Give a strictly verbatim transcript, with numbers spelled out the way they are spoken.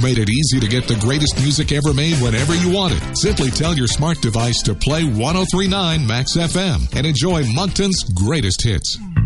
made it easy to get the greatest music ever made whenever you want it. Simply tell your smart device to play one oh three point nine Max F M and enjoy Moncton's greatest hits.